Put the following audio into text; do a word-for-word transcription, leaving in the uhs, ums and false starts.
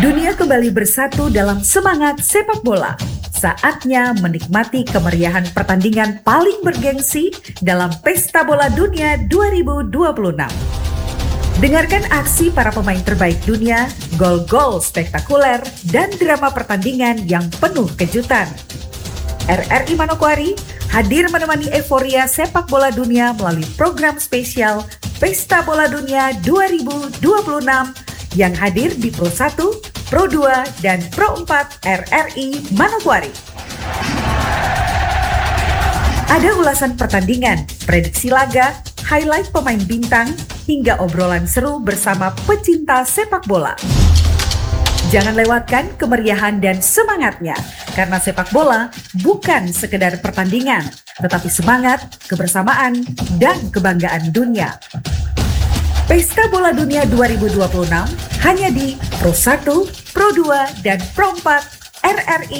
Dunia kembali bersatu dalam semangat sepak bola. Saatnya menikmati kemeriahan pertandingan paling bergengsi dalam Pesta Bola Dunia dua ribu dua puluh enam. Dengarkan aksi para pemain terbaik dunia, gol-gol spektakuler, dan drama pertandingan yang penuh kejutan. R R I Manokwari hadir menemani euforia sepak bola dunia melalui program spesial Pesta Bola Dunia dua ribu dua puluh enam yang hadir di Pro satu, Pro dua, dan Pro empat R R I Manokwari. Ada ulasan pertandingan, prediksi laga, highlight pemain bintang, hingga obrolan seru bersama pecinta sepak bola. Jangan lewatkan kemeriahan dan semangatnya, karena sepak bola bukan sekedar pertandingan, tetapi semangat, kebersamaan, dan kebanggaan dunia. Pesta Bola Dunia dua ribu dua puluh enam hanya di Pro satu, Pro dua, dan Pro empat R R I